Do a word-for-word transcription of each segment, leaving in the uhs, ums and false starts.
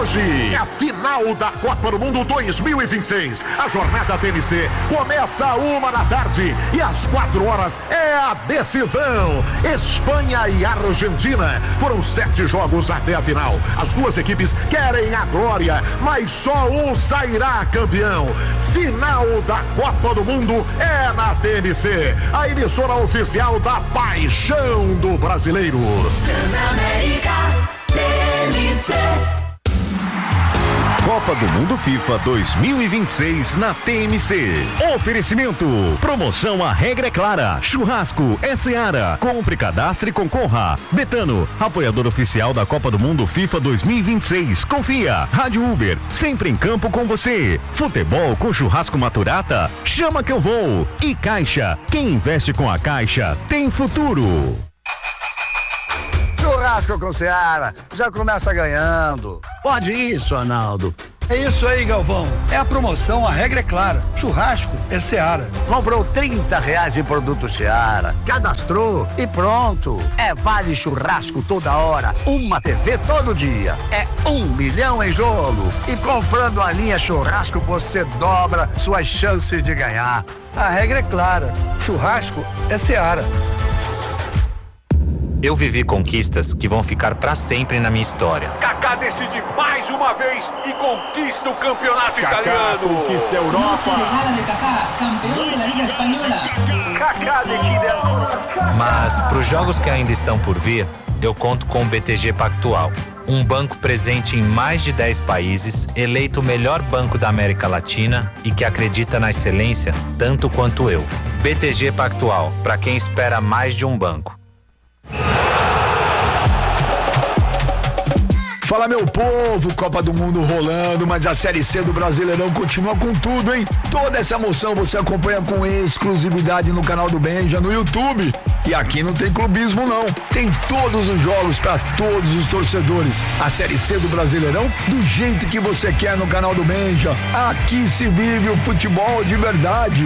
hoje é a final da Copa do Mundo dois mil e vinte e seis. A jornada T N C começa a uma da tarde e às quatro horas é a decisão. Espanha e Argentina. Foram sete jogos até a final. As duas equipes querem a glória, mas só um sairá campeão. Final da Copa do Mundo é na T N C, a emissora oficial da paixão do brasileiro. Transamérica T N C. Copa do Mundo FIFA dois mil e vinte e seis na T M C. Oferecimento. Promoção A Regra é Clara. Churrasco é Seara. Compre, cadastre e concorra. Betano, apoiador oficial da Copa do Mundo FIFA dois mil e vinte e seis. Confia. Rádio Uber, sempre em campo com você. Futebol com churrasco Maturata? Chama que eu vou. E Caixa. Quem investe com a Caixa tem futuro. Churrasco com Seara, já começa ganhando. Pode isso, Arnaldo. É isso aí, Galvão. É a promoção, a regra é clara. Churrasco é Seara. Comprou trinta reais em produto Seara, cadastrou e pronto. É vale churrasco toda hora, uma T V todo dia. É um milhão em jogo. E comprando a linha churrasco, você dobra suas chances de ganhar. A regra é clara. Churrasco é Seara. Eu vivi conquistas que vão ficar pra sempre na minha história. Kaká decide mais uma vez e conquista o campeonato Kaká italiano. Conquista a Europa. Kaká, campeão da Liga Espanhola. Kaká decide. Mas pros jogos que ainda estão por vir, eu conto com o B T G Pactual. Um banco presente em mais de dez países, eleito o melhor banco da América Latina e que acredita na excelência tanto quanto eu. B T G Pactual, pra quem espera mais de um banco. Fala, meu povo, Copa do Mundo rolando, mas a Série C do Brasileirão continua com tudo, hein? Toda essa emoção você acompanha com exclusividade no canal do Benja, no YouTube. E aqui não tem clubismo, não. Tem todos os jogos para todos os torcedores. A Série C do Brasileirão, do jeito que você quer no canal do Benja. Aqui se vive o futebol de verdade.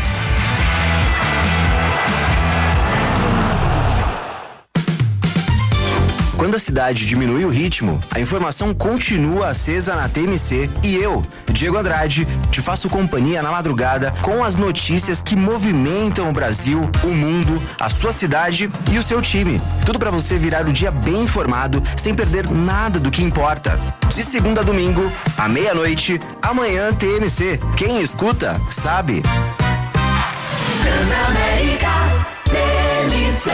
Quando a cidade diminui o ritmo, a informação continua acesa na T M C e eu, Diego Andrade, te faço companhia na madrugada com as notícias que movimentam o Brasil, o mundo, a sua cidade e o seu time. Tudo para você virar o dia bem informado, sem perder nada do que importa. De segunda a domingo, à meia-noite, amanhã T M C. Quem escuta, sabe. Transamérica T M C.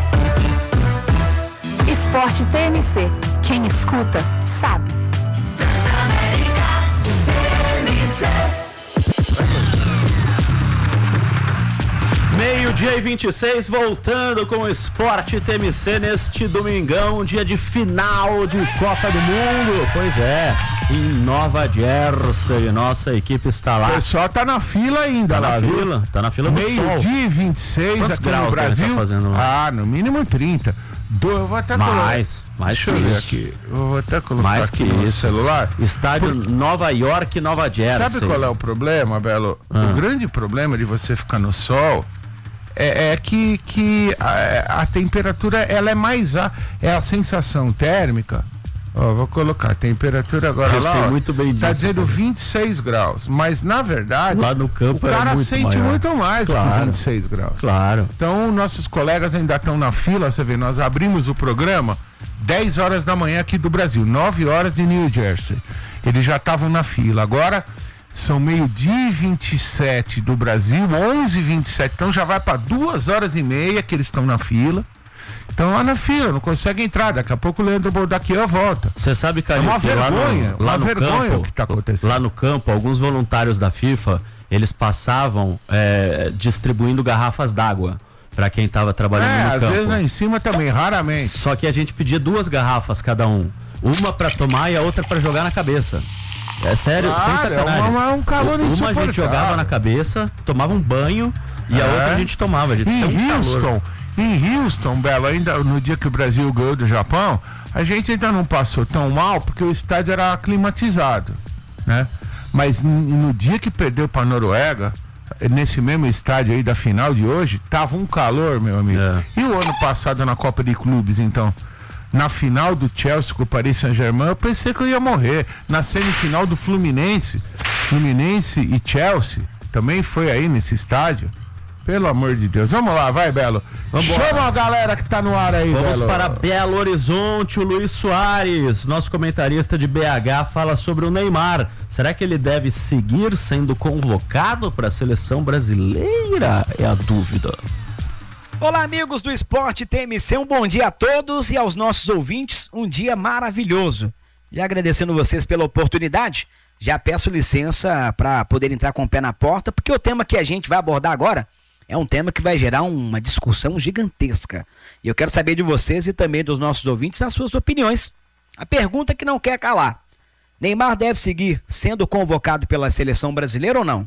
Esporte T M C. Quem escuta, sabe. Transamérica T M C. Meio-dia e vinte e seis, voltando com o Esporte T M C neste domingão, dia de final de Copa do Mundo. Pois é, em Nova Jersey, nossa equipe está lá. O pessoal tá na fila ainda, tá lá, na viu? fila, tá na fila do sol. Meio-dia e vinte e seis. Quantos aqui graus no Brasil. tá fazendo lá? Ah, no mínimo trinta. Do, eu vou até colocar. Mais, mais Deixa eu ver aqui. Eu vou até colocar mais aqui que no isso. celular. Estádio Por... Nova York, Nova Jersey. Sabe qual é o problema, Belo? Ah. O grande problema de você ficar no sol é, é que, que a, a temperatura ela é mais a, é a sensação térmica. Ó, vou colocar a temperatura agora eu lá. sei Ó, muito bem disso. Tá dizendo vinte e seis graus, mas na verdade lá no campo o cara é muito sente maior. muito mais claro. do que vinte e seis graus. Claro. Então nossos colegas ainda estão na fila, você vê, nós abrimos o programa dez horas da manhã aqui do Brasil, nove horas de New Jersey. Eles já estavam na fila. Agora são meio-dia e vinte e sete do Brasil, onze e vinte e sete. Então já vai para duas horas e meia que eles estão na fila. Estão lá na fila, não consegue entrar. Daqui a pouco o Leandro Bordaquian volta. Você sabe, Calil, é uma que vergonha, lá no, lá uma no vergonha campo, o que está acontecendo. Lá no campo, alguns voluntários da FIFA, eles passavam é, distribuindo garrafas d'água para quem estava trabalhando é, no campo. campo. Às vezes lá em cima também, raramente. Só que a gente pedia duas garrafas cada um. Uma para tomar e a outra para jogar na cabeça. É sério, claro, sem sacanagem. É uma, um calor uma a gente jogava na cabeça, tomava um banho e é. a outra a gente tomava. A gente em Houston, calor. em Houston, Belo, ainda no dia que o Brasil ganhou do Japão, a gente ainda não passou tão mal porque o estádio era climatizado, né? Mas no dia que perdeu para a Noruega, nesse mesmo estádio aí da final de hoje, tava um calor, meu amigo. É. E o ano passado na Copa de Clubes, então? na final do Chelsea com o Paris Saint-Germain, eu pensei que eu ia morrer. Na semifinal do Fluminense, Fluminense e Chelsea, também foi aí nesse estádio. Pelo amor de Deus. Vamos lá, vai, Belo. Vambora. Chama a galera que tá no ar aí, Vamos Belo. para Belo Horizonte. O Luiz Soares, nosso comentarista de B H, fala sobre o Neymar. Será que ele deve seguir sendo convocado para a seleção brasileira? É a dúvida. Olá, amigos do Esporte T M C, um bom dia a todos e aos nossos ouvintes, um dia maravilhoso. Já agradecendo vocês pela oportunidade, já peço licença para poder entrar com o pé na porta, porque o tema que a gente vai abordar agora é um tema que vai gerar uma discussão gigantesca. E eu quero saber de vocês e também dos nossos ouvintes as suas opiniões. A pergunta que não quer calar: Neymar deve seguir sendo convocado pela seleção brasileira ou não?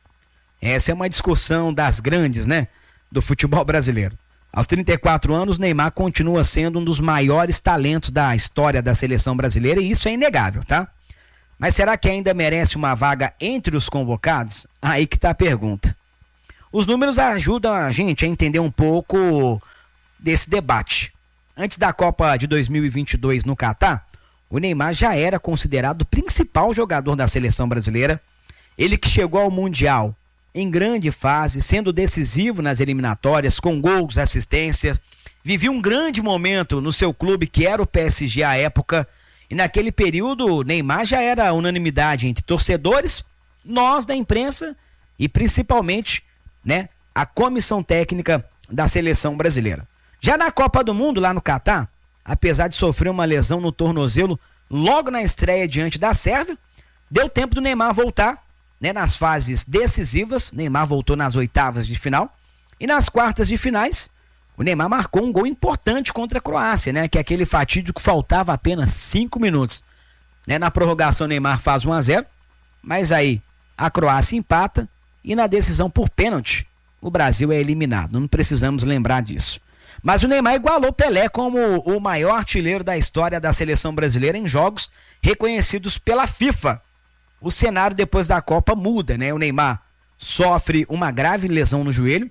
Essa é uma discussão das grandes, né? Do futebol brasileiro. Aos trinta e quatro anos, Neymar continua sendo um dos maiores talentos da história da seleção brasileira e isso é inegável, tá? Mas será que ainda merece uma vaga entre os convocados? Aí que tá a pergunta. Os números ajudam a gente a entender um pouco desse debate. Antes da Copa de dois mil e vinte e dois no Catar, o Neymar já era considerado o principal jogador da seleção brasileira. Ele que chegou ao Mundial em grande fase, sendo decisivo nas eliminatórias, com gols, assistências, vivia um grande momento no seu clube, que era o P S G à época, e naquele período Neymar já era unanimidade entre torcedores, nós da imprensa e principalmente, né, a comissão técnica da seleção brasileira. Já na Copa do Mundo, lá no Catar, apesar de sofrer uma lesão no tornozelo logo na estreia diante da Sérvia, deu tempo do Neymar voltar, né, nas fases decisivas. Neymar voltou nas oitavas de final e nas quartas de finais o Neymar marcou um gol importante contra a Croácia, né, que é aquele fatídico, faltava apenas cinco minutos, né, na prorrogação o Neymar faz um a zero, mas aí a Croácia empata e na decisão por pênalti o Brasil é eliminado, não precisamos lembrar disso. Mas o Neymar igualou Pelé como o maior artilheiro da história da seleção brasileira em jogos reconhecidos pela FIFA. O cenário depois da Copa muda, né? O Neymar sofre uma grave lesão no joelho,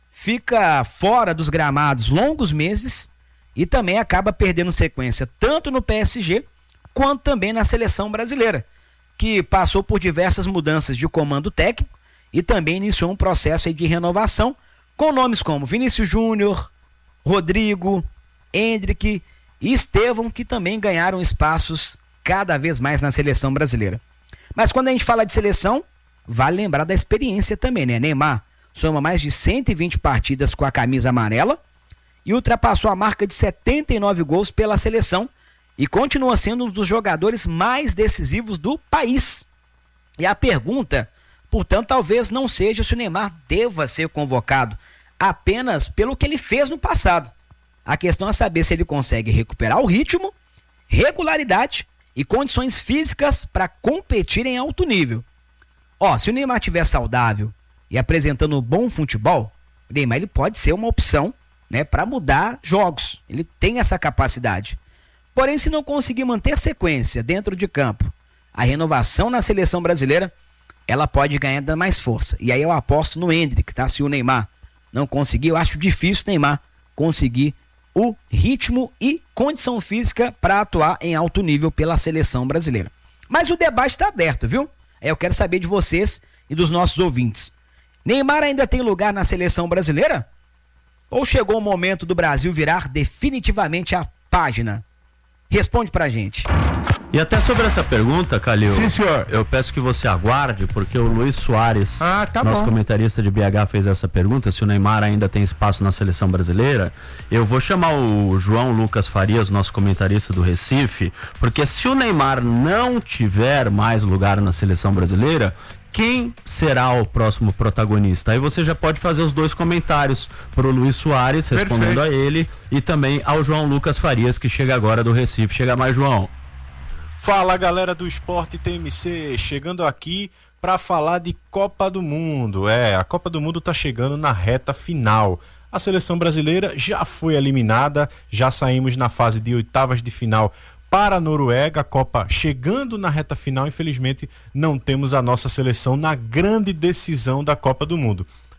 fica fora dos gramados longos meses e também acaba perdendo sequência tanto no P S G quanto também na seleção brasileira, que passou por diversas mudanças de comando técnico e também iniciou um processo aí de renovação com nomes como Vinícius Júnior, Rodrigo, Endrick e Estevão, que também ganharam espaços cada vez mais na seleção brasileira. Mas quando a gente fala de seleção, vale lembrar da experiência também, né? Neymar soma mais de cento e vinte partidas com a camisa amarela e ultrapassou a marca de setenta e nove gols pela seleção e continua sendo um dos jogadores mais decisivos do país. E a pergunta, portanto, talvez não seja se o Neymar deva ser convocado apenas pelo que ele fez no passado. A questão é saber se ele consegue recuperar o ritmo, regularidade e condições físicas para competir em alto nível. Ó, se o Neymar estiver saudável e apresentando um bom futebol, o Neymar ele pode ser uma opção, né, para mudar jogos. Ele tem essa capacidade. Porém, se não conseguir manter sequência dentro de campo, a renovação na seleção brasileira, ela pode ganhar ainda mais força. E aí eu aposto no Endrick, tá? Se o Neymar não conseguir, eu acho difícil o Neymar conseguir o ritmo e condição física para atuar em alto nível pela seleção brasileira. Mas o debate está aberto, viu? Eu quero saber de vocês e dos nossos ouvintes. Neymar ainda tem lugar na seleção brasileira? Ou chegou o momento do Brasil virar definitivamente a página? Responde pra gente. E até sobre essa pergunta, Calil, Sim, senhor. eu peço que você aguarde, porque o Luiz Soares, ah, tá nosso bom. comentarista de B H, fez essa pergunta, se o Neymar ainda tem espaço na seleção brasileira. Eu vou chamar o João Lucas Farias, nosso comentarista do Recife, porque se o Neymar não tiver mais lugar na seleção brasileira, quem será o próximo protagonista? Aí você já pode fazer os dois comentários para o Luiz Soares, respondendo Perfeito. a ele, e também ao João Lucas Farias, que chega agora do Recife. Chega mais, João. Fala, galera do Esporte T M C, chegando aqui para falar de Copa do Mundo. É, a Copa do Mundo tá chegando na reta final. A seleção brasileira já foi eliminada, já saímos na fase de oitavas de final para a Noruega, a Copa chegando na reta final. Infelizmente não temos a nossa seleção na grande decisão da Copa do Mundo.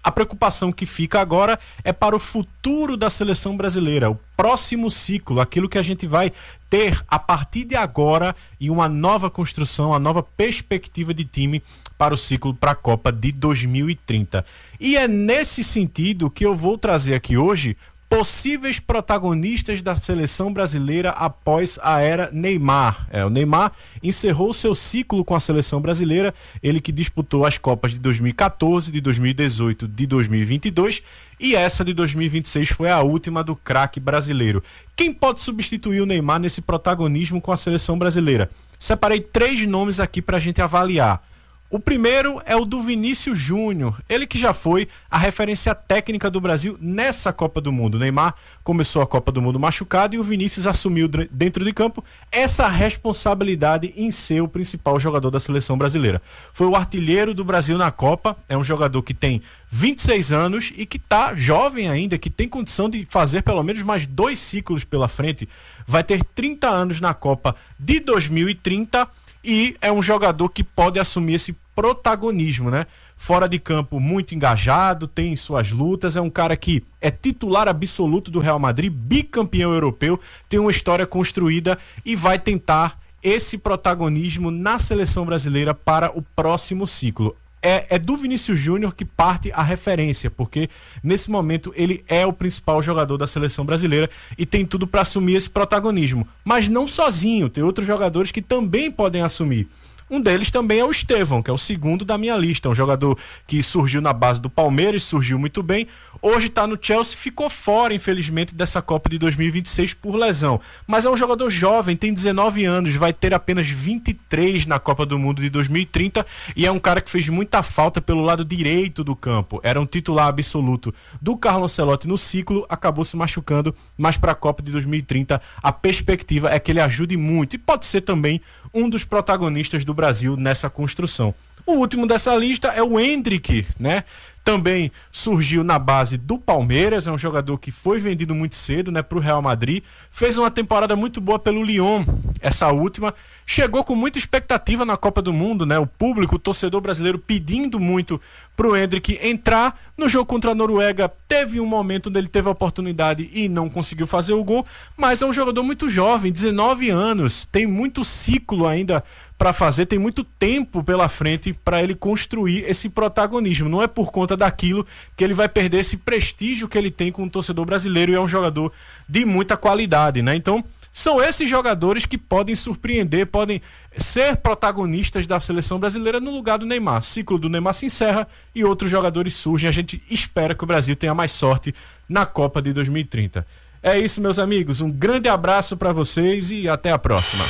A preocupação que fica agora é para o futuro da seleção brasileira, o próximo ciclo, aquilo que a gente vai ter a partir de agora e uma nova construção, uma nova perspectiva de time para o ciclo para a Copa de dois mil e trinta. E é nesse sentido que eu vou trazer aqui hoje possíveis protagonistas da seleção brasileira após a era Neymar. É, o Neymar encerrou seu ciclo com a seleção brasileira, ele que disputou as Copas de dois mil e quatorze, de dois mil e dezoito, de dois mil e vinte e dois e essa de dois mil e vinte e seis foi a última do craque brasileiro. Quem pode substituir o Neymar nesse protagonismo com a seleção brasileira? Separei três nomes aqui para a gente avaliar. O primeiro é o do Vinícius Júnior, ele que já foi a referência técnica do Brasil nessa Copa do Mundo. O Neymar começou a Copa do Mundo machucado e o Vinícius assumiu dentro de campo essa responsabilidade em ser o principal jogador da seleção brasileira. Foi o artilheiro do Brasil na Copa, é um jogador que tem vinte e seis anos e que está jovem ainda, que tem condição de fazer pelo menos mais dois ciclos pela frente. Vai ter trinta anos na Copa de dois mil e trinta e é um jogador que pode assumir esse protagonismo, né? Fora de campo, muito engajado, tem suas lutas, é um cara que é titular absoluto do Real Madrid, bicampeão europeu, tem uma história construída e vai tentar esse protagonismo na seleção brasileira para o próximo ciclo. É, é do Vinícius Júnior que parte a referência, porque nesse momento ele é o principal jogador da seleção brasileira e tem tudo para assumir esse protagonismo. Mas não sozinho, tem outros jogadores que também podem assumir. Um deles também é o Estevão, que é o segundo da minha lista, um jogador que surgiu na base do Palmeiras, surgiu muito bem, hoje está no Chelsea, ficou fora, infelizmente, dessa Copa de dois mil e vinte e seis por lesão, mas é um jogador jovem, tem dezenove anos, vai ter apenas vinte e três na Copa do Mundo de dois mil e trinta e é um cara que fez muita falta pelo lado direito do campo, era um titular absoluto do Carlo Ancelotti no ciclo, acabou se machucando, mas para a Copa de dois mil e trinta a perspectiva é que ele ajude muito e pode ser também um dos protagonistas do Brasil nessa construção. O último dessa lista é o Endrick, né? Também surgiu na base do Palmeiras, é um jogador que foi vendido muito cedo, né, para o Real Madrid, fez uma temporada muito boa pelo Lyon, essa última, chegou com muita expectativa na Copa do Mundo, né, o público, o torcedor brasileiro pedindo muito para o Endrick entrar no jogo contra a Noruega, teve um momento onde ele teve a oportunidade e não conseguiu fazer o gol, mas é um jogador muito jovem, dezenove anos, tem muito ciclo ainda para fazer, tem muito tempo pela frente para ele construir esse protagonismo. Não é por conta daquilo que ele vai perder esse prestígio que ele tem com o torcedor brasileiro e é um jogador de muita qualidade, né? Então, são esses jogadores que podem surpreender, podem ser protagonistas da seleção brasileira no lugar do Neymar. O ciclo do Neymar se encerra e outros jogadores surgem. A gente espera que o Brasil tenha mais sorte na Copa de dois mil e trinta. É isso, meus amigos. Um grande abraço para vocês e até a próxima.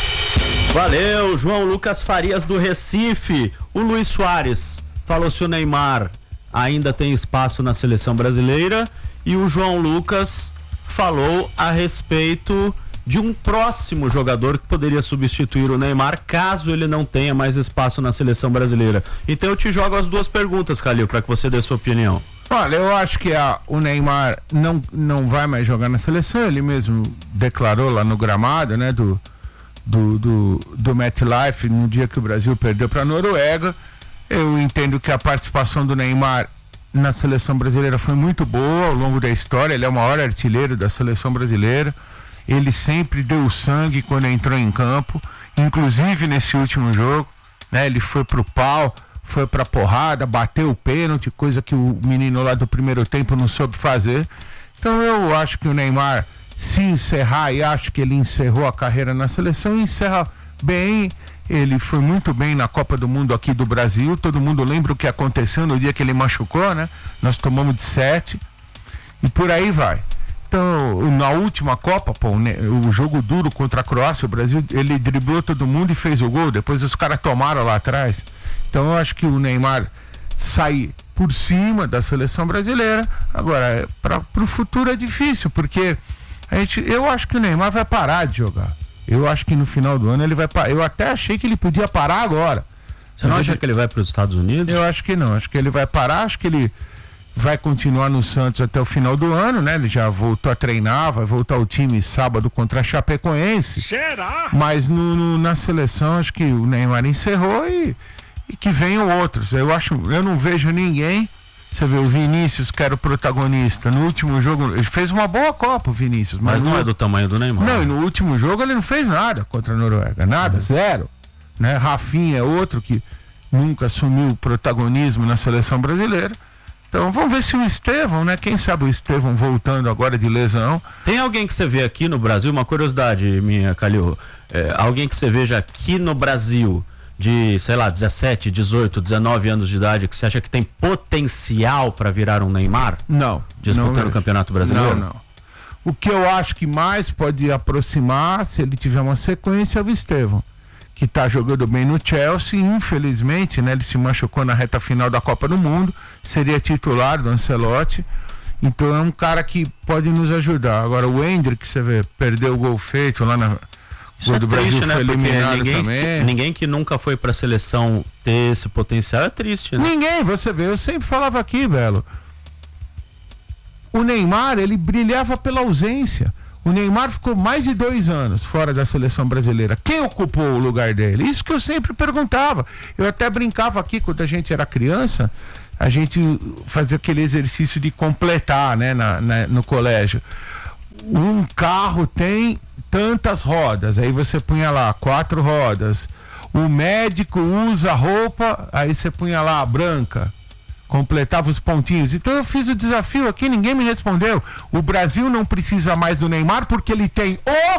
Valeu, João Lucas Farias do Recife. O Luiz Soares falou se o Neymar ainda tem espaço na seleção brasileira e o João Lucas falou a respeito de um próximo jogador que poderia substituir o Neymar caso ele não tenha mais espaço na seleção brasileira. Então eu te jogo as duas perguntas, Calil, para que você dê sua opinião. Olha, eu acho que a, o Neymar não, não vai mais jogar na seleção, ele mesmo declarou lá no gramado, né, do do, do, do MetLife, no dia que o Brasil perdeu para a Noruega. Eu entendo que a participação do Neymar na seleção brasileira foi muito boa ao longo da história, ele é o maior artilheiro da seleção brasileira, ele sempre deu sangue quando entrou em campo, inclusive nesse último jogo, né, ele foi pro pau, foi pra porrada, bateu o pênalti, coisa que o menino lá do primeiro tempo não soube fazer. Então eu acho que o Neymar, se encerrar, e acho que ele encerrou a carreira na seleção, encerra bem. Ele foi muito bem na Copa do Mundo aqui do Brasil, todo mundo lembra o que aconteceu no dia que ele machucou, né? Nós tomamos de sete e por aí vai. Então, na última Copa, pô, o jogo duro contra a Croácia, o Brasil, ele driblou todo mundo e fez o gol, depois os caras tomaram lá atrás. Então eu acho que o Neymar sai por cima da seleção brasileira. Agora, para o futuro é difícil, porque a gente, eu acho que o Neymar vai parar de jogar. Eu acho que no final do ano ele vai parar. Eu até achei que ele podia parar agora. Você não acha que ele vai para os Estados Unidos? Eu acho que não. Acho que ele vai parar. Acho que ele vai continuar no Santos até o final do ano, né? Ele já voltou a treinar, vai voltar ao time sábado contra a Chapecoense. Será? Mas no, no, na seleção acho que o Neymar encerrou e, e que venham outros. Eu acho, eu não vejo ninguém Você vê o Vinícius, que era o protagonista, no último jogo, ele fez uma boa Copa, o Vinícius. Mas, mas não no... é do tamanho do Neymar. Não, e no último jogo ele não fez nada contra a Noruega, nada, uhum. zero. Né? Rafinha é outro que nunca assumiu o protagonismo na seleção brasileira. Então vamos ver se o Estevão, né? Quem sabe o Estevão voltando agora de lesão. Tem alguém que você vê aqui no Brasil, uma curiosidade minha, Calil, é, alguém que você veja aqui no Brasil de, sei lá, dezessete, dezoito, dezenove anos de idade, que você acha que tem potencial para virar um Neymar? Não. Disputando não o Campeonato Brasileiro? Não, não. O que eu acho que mais pode aproximar, se ele tiver uma sequência, é o Estevão, que está jogando bem no Chelsea. Infelizmente, né, ele se machucou na reta final da Copa do Mundo, seria titular do Ancelotti, então é um cara que pode nos ajudar. Agora o Hendrick, você vê, perdeu o gol feito lá na... Isso o é do triste, Brasil né? foi eliminado ninguém, também. ninguém que nunca foi para a seleção ter esse potencial é triste, né? Ninguém, você vê, eu sempre falava aqui, Belo, o Neymar, ele brilhava pela ausência. O Neymar ficou mais de dois anos fora da seleção brasileira. Quem ocupou o lugar dele? Isso que eu sempre perguntava. Eu até brincava aqui quando a gente era criança, a gente fazia aquele exercício de completar, né, na, na, no colégio. Um carro tem tantas rodas, aí você punha lá quatro rodas. O médico usa roupa, aí você punha lá branca. Completava os pontinhos. Então eu fiz o desafio aqui, ninguém me respondeu. O Brasil não precisa mais do Neymar porque ele tem o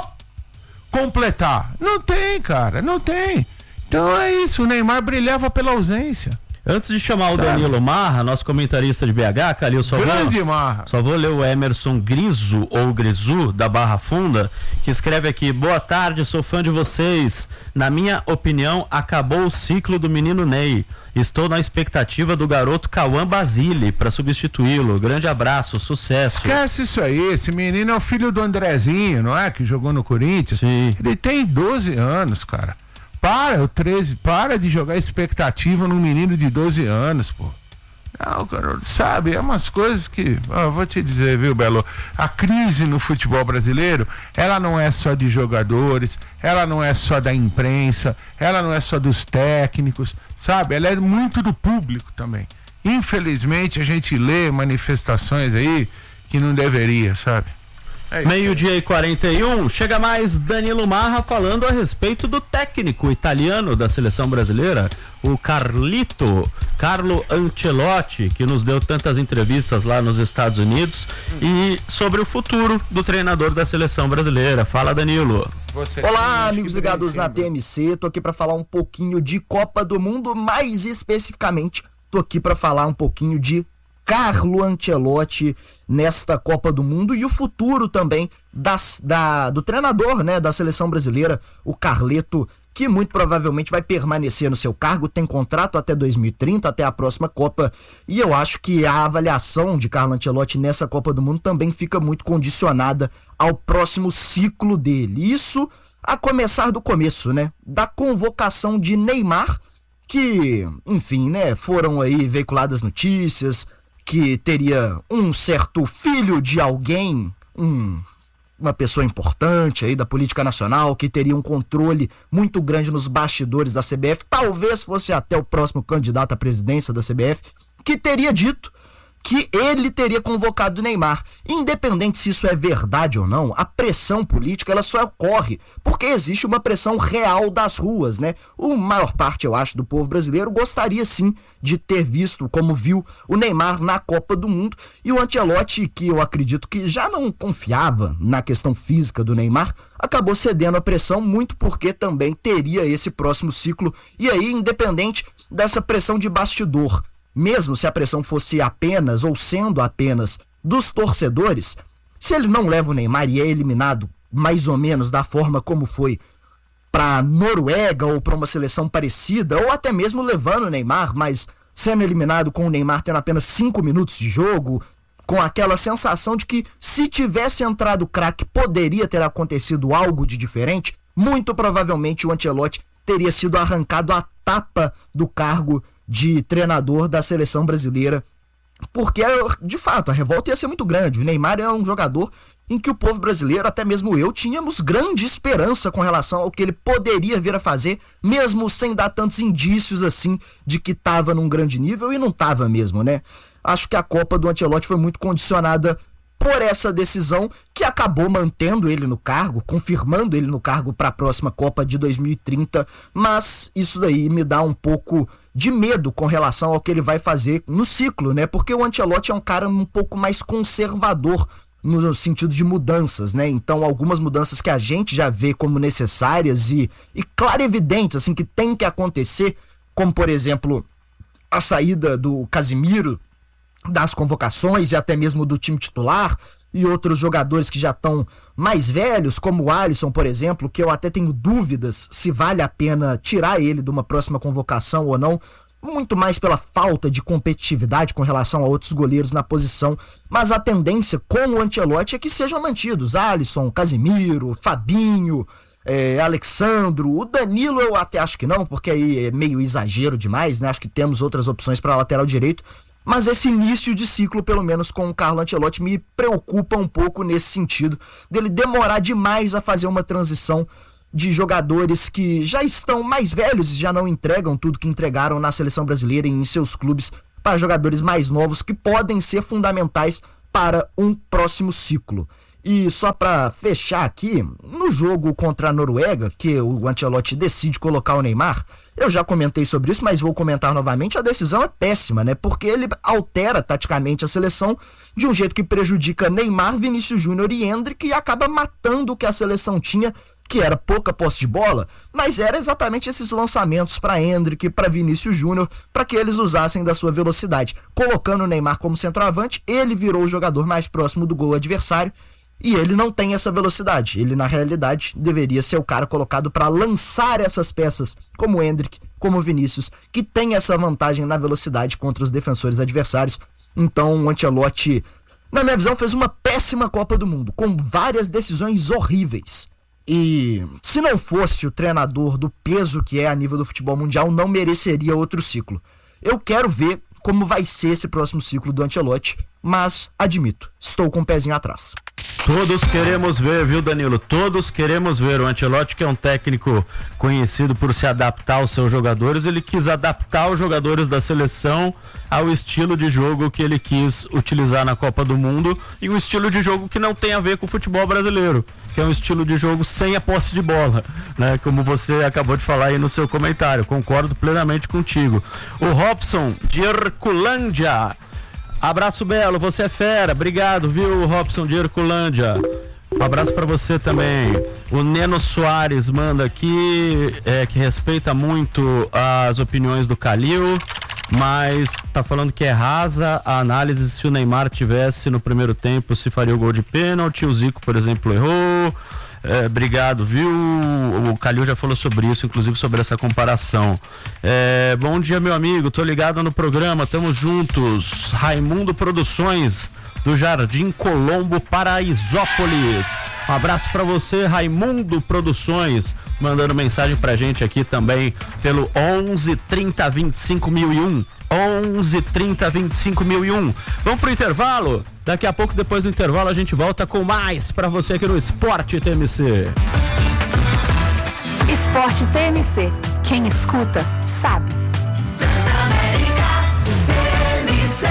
completar. Não tem, cara, não tem. Então é isso, o Neymar brilhava pela ausência. Antes de chamar o Sabe? Danilo Marra, nosso comentarista de B H, Calil, só Grande vou, Marra. só vou ler o Emerson Griso, ou Grisu, da Barra Funda, que escreve aqui: boa tarde, sou fã de vocês. Na minha opinião, acabou o ciclo do menino Ney. Estou na expectativa do garoto Cauã Basile para substituí-lo. Grande abraço, sucesso. Esquece isso aí, esse menino é o filho do Andrezinho, não é? Que jogou no Corinthians. Sim. Ele tem doze anos, cara. Para, o treze, para de jogar expectativa num menino de doze anos, pô. Não, cara, sabe, é umas coisas que, ó, vou te dizer, viu, Belo, a crise no futebol brasileiro, ela não é só de jogadores, ela não é só da imprensa, ela não é só dos técnicos, sabe, ela é muito do público também. Infelizmente a gente lê manifestações aí que não deveria, sabe. É Meio-dia e quarenta e um, chega mais Danilo Marra falando a respeito do técnico italiano da seleção brasileira, o Carlito, Carlo Ancelotti, que nos deu tantas entrevistas lá nos Estados Unidos, e sobre o futuro do treinador da seleção brasileira. Fala, Danilo. Você Olá, amigos ligados na T M C, tô aqui para falar um pouquinho de Copa do Mundo, mais especificamente, tô aqui para falar um pouquinho de Carlo Ancelotti nesta Copa do Mundo e o futuro também das, da, do treinador, né, da seleção brasileira, o Carleto, que muito provavelmente vai permanecer no seu cargo, tem contrato até dois mil e trinta, até a próxima Copa, e eu acho que a avaliação de Carlo Ancelotti nessa Copa do Mundo também fica muito condicionada ao próximo ciclo dele. Isso a começar do começo, né, da convocação de Neymar, que, enfim, né, foram aí veiculadas notícias que teria um certo filho de alguém, um, uma pessoa importante aí da política nacional, que teria um controle muito grande nos bastidores da C B F, talvez fosse até o próximo candidato à presidência da C B F, que teria dito que ele teria convocado o Neymar. Independente se isso é verdade ou não, a pressão política ela só ocorre porque existe uma pressão real das ruas, né? A maior parte, eu acho, do povo brasileiro gostaria sim de ter visto, como viu, o Neymar na Copa do Mundo, e o Ancelotti, que eu acredito que já não confiava na questão física do Neymar, acabou cedendo à pressão, muito porque também teria esse próximo ciclo, e aí, independente dessa pressão de bastidor, mesmo se a pressão fosse apenas, ou sendo apenas, dos torcedores, se ele não leva o Neymar e é eliminado mais ou menos da forma como foi para Noruega ou para uma seleção parecida, ou até mesmo levando o Neymar, mas sendo eliminado com o Neymar tendo apenas cinco minutos de jogo, com aquela sensação de que se tivesse entrado o craque poderia ter acontecido algo de diferente, muito provavelmente o Ancelotti teria sido arrancado a tapa do cargo de treinador da seleção brasileira, porque, de fato, a revolta ia ser muito grande. O Neymar é um jogador em que o povo brasileiro, até mesmo eu, tínhamos grande esperança com relação ao que ele poderia vir a fazer, mesmo sem dar tantos indícios assim de que estava num grande nível, e não estava mesmo, né? acho que a Copa do Ancelotti foi muito condicionada por essa decisão que acabou mantendo ele no cargo, confirmando ele no cargo para a próxima Copa de dois mil e trinta, mas isso daí me dá um pouco de medo com relação ao que ele vai fazer no ciclo, né? Porque o Ancelotti é um cara um pouco mais conservador no sentido de mudanças, né? Então algumas mudanças que a gente já vê como necessárias e, e clarividentes, assim, que tem que acontecer, como por exemplo a saída do Casemiro das convocações e até mesmo do time titular, e outros jogadores que já estão mais velhos, como o Alisson, por exemplo, que eu até tenho dúvidas se vale a pena tirar ele de uma próxima convocação ou não, muito mais pela falta de competitividade com relação a outros goleiros na posição, mas a tendência com o Ancelotti é que sejam mantidos Alisson, Casemiro, Fabinho, é, Alexandro, o Danilo eu até acho que não, porque aí é meio exagero demais, né? Acho que temos outras opções para lateral direito, mas esse início de ciclo, pelo menos com o Carlo Ancelotti, me preocupa um pouco nesse sentido, dele demorar demais a fazer uma transição de jogadores que já estão mais velhos e já não entregam tudo que entregaram na seleção brasileira e em seus clubes, para jogadores mais novos que podem ser fundamentais para um próximo ciclo. E só para fechar aqui, no jogo contra a Noruega, que o Ancelotti decide colocar o Neymar, eu já comentei sobre isso, mas vou comentar novamente, a decisão é péssima, né? Porque ele altera taticamente a seleção de um jeito que prejudica Neymar, Vinícius Júnior e Endrick e acaba matando o que a seleção tinha, que era pouca posse de bola, mas era exatamente esses lançamentos para Endrick, para Vinícius Júnior, para que eles usassem da sua velocidade. Colocando o Neymar como centroavante, ele virou o jogador mais próximo do gol adversário, e ele não tem essa velocidade. Ele, na realidade, deveria ser o cara colocado para lançar essas peças, como o Endrick, como o Vinícius, que tem essa vantagem na velocidade contra os defensores adversários. Então, o Ancelotti, na minha visão, fez uma péssima Copa do Mundo, com várias decisões horríveis. E se não fosse o treinador do peso que é a nível do futebol mundial, não mereceria outro ciclo. Eu quero ver como vai ser esse próximo ciclo do Ancelotti, mas admito, estou com o pezinho atrás. Todos queremos ver, viu, Danilo? Todos queremos ver. O Ancelotti, que é um técnico conhecido por se adaptar aos seus jogadores, ele quis adaptar os jogadores da seleção ao estilo de jogo que ele quis utilizar na Copa do Mundo, e um estilo de jogo que não tem a ver com o futebol brasileiro, que é um estilo de jogo sem a posse de bola, né? Como você acabou de falar aí no seu comentário, concordo plenamente contigo. O Robson de Herculândia, abraço, Belo, você é fera, obrigado, viu, Robson de Herculândia. Um abraço pra você também. O Neno Soares manda aqui, é, que respeita muito as opiniões do Calil, mas tá falando que é rasa a análise se o Neymar tivesse no primeiro tempo, se faria o gol de pênalti. O Zico, por exemplo, errou. É, obrigado, viu? O Calil já falou sobre isso, inclusive sobre essa comparação. É, bom dia, meu amigo, tô ligado no programa, tamo juntos. Raimundo Produções, do Jardim Colombo, Paraisópolis. Um abraço pra você, Raimundo Produções, mandando mensagem pra gente aqui também pelo onze trinta vinte e cinco mil e um. onze trinta vinte e cinco mil e um. Vamos pro intervalo? Daqui a pouco, depois do intervalo, a gente volta com mais pra você aqui no Esporte T M C. Esporte T M C. Quem escuta, sabe. Transamérica T M C.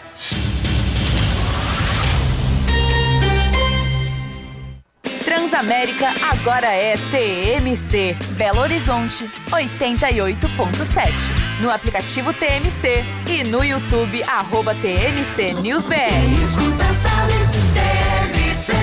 Transamérica agora é T M C. Belo Horizonte, oitenta e oito ponto sete. No aplicativo T M C e no YouTube, arroba T M C News B R. Escuta, sabe, T M C.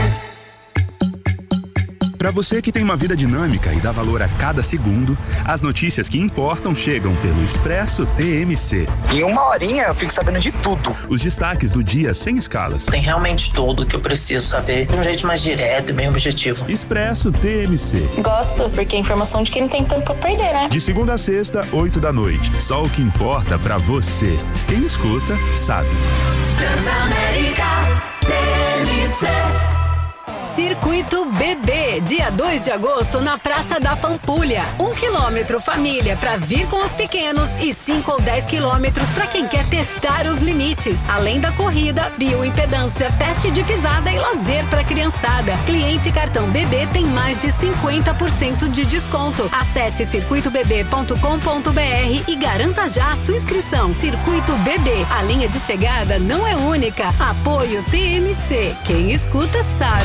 Para você que tem uma vida dinâmica e dá valor a cada segundo, as notícias que importam chegam pelo Expresso T M C. Em uma horinha eu fico sabendo de tudo. Os destaques do dia sem escalas. Tem realmente tudo que eu preciso saber de um jeito mais direto e bem objetivo. Expresso T M C. Gosto, porque é informação de quem não tem tempo pra perder, né? De segunda a sexta, oito da noite. Só o que importa pra você. Quem escuta, sabe. Transamérica T M C. Circuito Bebê, dia dois de agosto na Praça da Pampulha. Um quilômetro família para vir com os pequenos e cinco ou dez quilômetros para quem quer testar os limites. Além da corrida, bioimpedância, teste de pisada e lazer para criançada. Cliente cartão Bebê tem mais de cinquenta por cento de desconto. Acesse circuito bebê ponto com ponto br e garanta já a sua inscrição. Circuito Bebê, a linha de chegada não é única. Apoio T M C. Quem escuta sabe.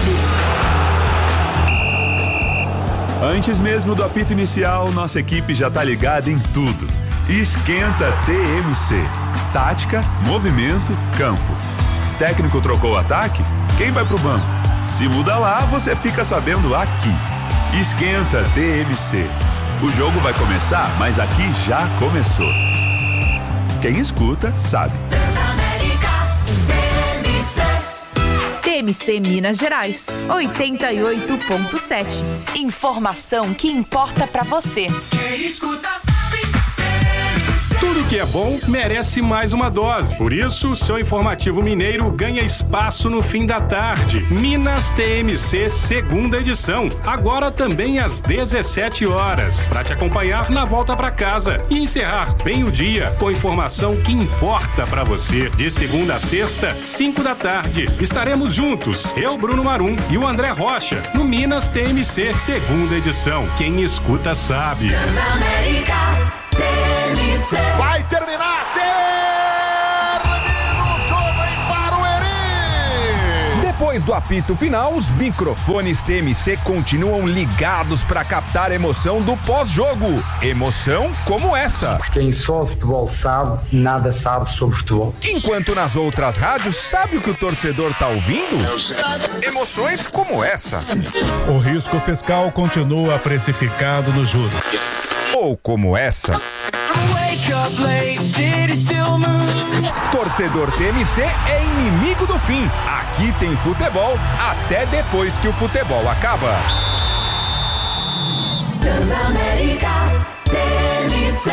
Antes mesmo do apito inicial, nossa equipe já tá ligada em tudo. Esquenta T M C. Tática, movimento, campo. Técnico trocou o ataque? Quem vai pro banco? Se muda lá, você fica sabendo aqui. Esquenta T M C. O jogo vai começar, mas aqui já começou. Quem escuta, sabe. T M C Minas Gerais, oitenta e oito ponto sete. Informação que importa pra você. Quem escuta sabe. Tudo que é bom merece mais uma dose. Por isso, o seu informativo mineiro ganha espaço no fim da tarde. Minas T M C, segunda edição. Agora também às dezessete horas. Para te acompanhar na volta para casa e encerrar bem o dia com informação que importa para você. De segunda a sexta, cinco da tarde. Estaremos juntos, eu, Bruno Marum e o André Rocha, no Minas T M C, segunda edição. Quem escuta sabe. Vai terminar! Termina o jogo em Barueri! Depois do apito final, os microfones T M C continuam ligados para captar a emoção do pós-jogo. Emoção como essa. Quem só futebol sabe, nada sabe sobre futebol. Enquanto nas outras rádios, sabe o que o torcedor tá ouvindo? Emoções como essa. O risco fiscal continua precificado nos juros. Ou como essa. Torcedor T M C é inimigo do fim. Aqui tem futebol até depois que o futebol acaba. Transamérica T M C.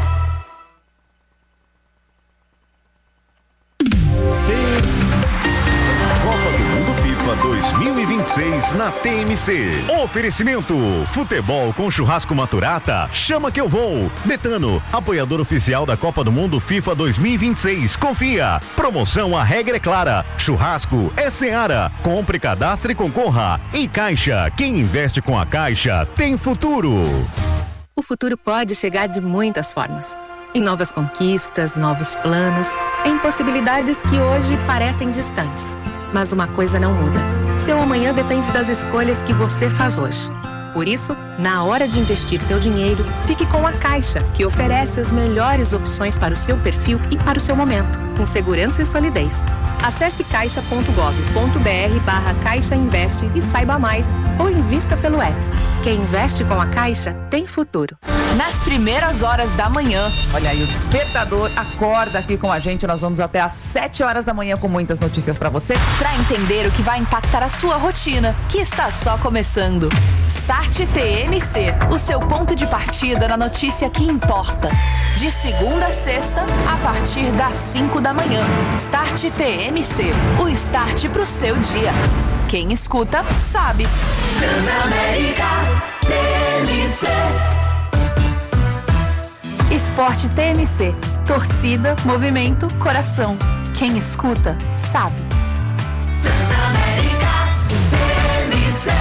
Copa do Mundo FIFA dois mil e vinte e seis na T M C. Oferecimento: futebol com churrasco Maturata. Chama que eu vou. Betano, apoiador oficial da Copa do Mundo FIFA dois mil e vinte e seis. Confia. Promoção, a regra é clara. Churrasco é Seara. Compre, cadastre e concorra. E Caixa, quem investe com a Caixa tem futuro. O futuro pode chegar de muitas formas. Em novas conquistas, novos planos, em possibilidades que hoje parecem distantes. Mas uma coisa não muda. Seu amanhã depende das escolhas que você faz hoje. Por isso, na hora de investir seu dinheiro, fique com a Caixa, que oferece as melhores opções para o seu perfil e para o seu momento, com segurança e solidez. Acesse caixa ponto gov ponto br barra Caixa Investe e saiba mais, ou invista pelo app. Quem investe com a Caixa tem futuro. Nas primeiras horas da manhã. Olha aí, o despertador acorda aqui com a gente. Nós vamos até às sete horas da manhã com muitas notícias pra você. Pra entender o que vai impactar a sua rotina, que está só começando. Start T M C, o seu ponto de partida na notícia que importa. De segunda a sexta, a partir das cinco da manhã. Start T M C, o start pro seu dia. Quem escuta, sabe. Transamérica T M C. Esporte T M C. Torcida, movimento, coração. Quem escuta, sabe. Transamérica T M C.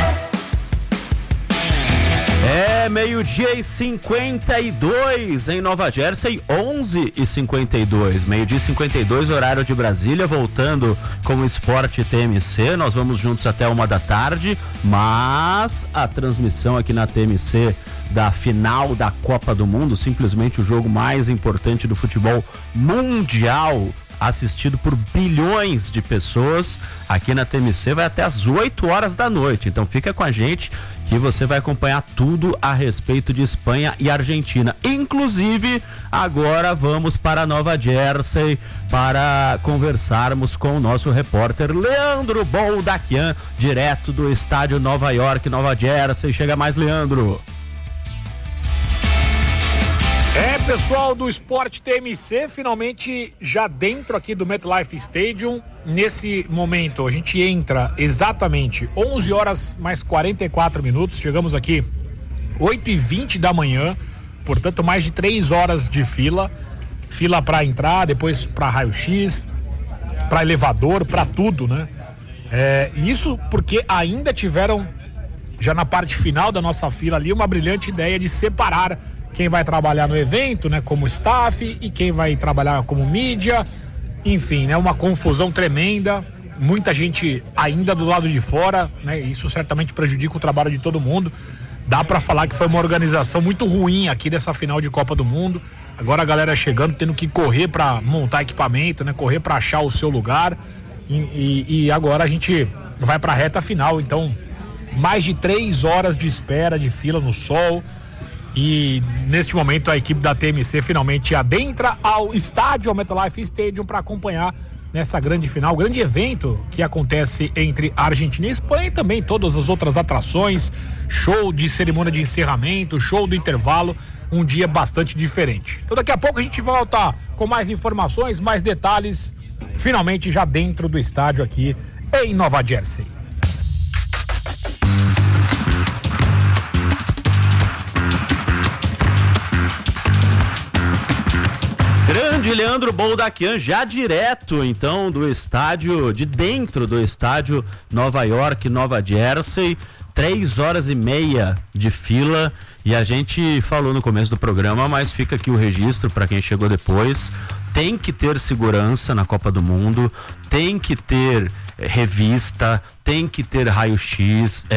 É meio-dia e cinquenta e dois em Nova Jersey, onze e cinquenta e dois. Meio-dia e cinquenta e dois, horário de Brasília, voltando com o Esporte T M C. Nós vamos juntos até uma da tarde, mas a transmissão aqui na T M C da final da Copa do Mundo, simplesmente o jogo mais importante do futebol mundial, assistido por bilhões de pessoas aqui na T M C, vai até às oito horas da noite. Então fica com a gente que você vai acompanhar tudo a respeito de Espanha e Argentina. Inclusive, agora vamos para Nova Jersey para conversarmos com o nosso repórter Leandro Boldaquian, direto do estádio Nova York, Nova Jersey. Chega mais, Leandro. É pessoal do Sport T M C, finalmente já dentro aqui do MetLife Stadium. Nesse momento a gente entra exatamente onze horas mais quarenta e quatro minutos, chegamos aqui oito e vinte da manhã, portanto mais de três horas de fila, fila para entrar, depois para raio-x, para elevador, para tudo, né? É, isso porque ainda tiveram, já na parte final da nossa fila ali, uma brilhante ideia de separar quem vai trabalhar no evento, né, como staff, e quem vai trabalhar como mídia. Enfim, né, uma confusão tremenda, muita gente ainda do lado de fora, né, isso certamente prejudica o trabalho de todo mundo. Dá pra falar que foi uma organização muito ruim aqui dessa final de Copa do Mundo. Agora a galera chegando, tendo que correr pra montar equipamento, né, correr pra achar o seu lugar, e, e, e agora a gente vai pra reta final. Então, mais de três horas de espera, de fila no sol. E neste momento a equipe da T M C finalmente adentra ao estádio, ao MetLife Stadium, para acompanhar nessa grande final, grande evento que acontece entre Argentina e Espanha, e também todas as outras atrações, show de cerimônia de encerramento, show do intervalo, um dia bastante diferente. Então daqui a pouco a gente volta com mais informações, mais detalhes, finalmente já dentro do estádio aqui em Nova Jersey. Grande Leandro Boldaquian, já direto então do estádio, de dentro do estádio Nova York, Nova Jersey, três horas e meia de fila, e a gente falou no começo do programa, mas fica aqui o registro para quem chegou depois. Tem que ter segurança na Copa do Mundo, tem que ter revista, tem que ter raio-x, é,